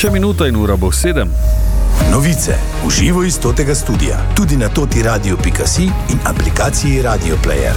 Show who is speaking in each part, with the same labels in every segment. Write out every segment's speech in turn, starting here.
Speaker 1: Še minuta in ura bo 7.
Speaker 2: Novice v živo iz Totega studia, tudi na totiradio.si in aplikaciji Radio Player.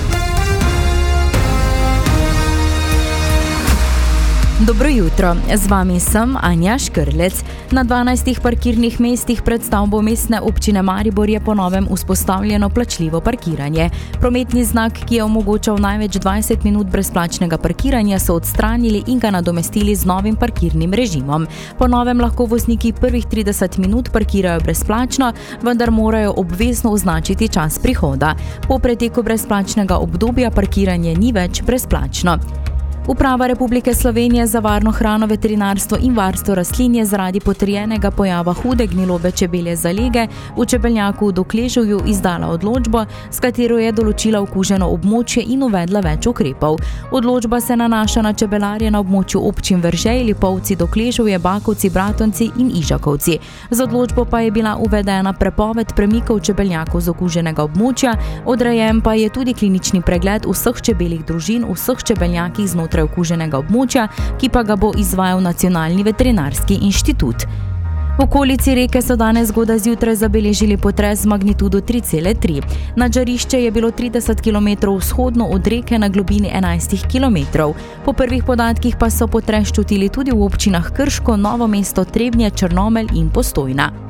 Speaker 3: Dobro jutro, z vami sem Anja Škrlec. Na 12 parkirnih mestih pred stavbo Mestne občine Maribor je po novem vzpostavljeno plačljivo parkiranje. Prometni znak, ki je omogočal največ 20 minut brezplačnega parkiranja, so odstranili in ga nadomestili z novim parkirnim režimom. Po novem lahko vozniki prvih 30 minut parkirajo brezplačno, vendar morajo obvezno označiti čas prihoda. Po preteku brezplačnega obdobja parkiranje ni več brezplačno. Uprava Republike Slovenije za varno hrano, veterinarstvo in varstvo rastlin je zaradi potrjenega pojava hude gnilobe čebelje zalege v čebelnjaku v Dokleževju izdala odločbo, s katero je določila okuženo območje in uvedla več ukrepov. Odločba se nanaša na čebelarje na območju občin Veržej, Lipovci, Dokleževje, Bakovci, Bratonci in Ižakovci. Z odločbo pa je bila uvedena prepoved premikov čebelnjakov z okuženega območja, odrejen pa je tudi klinični pregled vseh čebeljih družin, vseh čebelnjakih znotraj okuženega območja, ki pa ga bo izvajal Nacionalni veterinarski inštitut. V okolici reke so danes zgodaj zjutraj zabeležili potres z magnitudo 3,3. Na žarišče je bilo 30 km vzhodno od reke na globini 11 km. Po prvih podatkih pa so potres čutili tudi v občinah Krško, Novo mesto, Trebnje, Črnomelj in Postojna.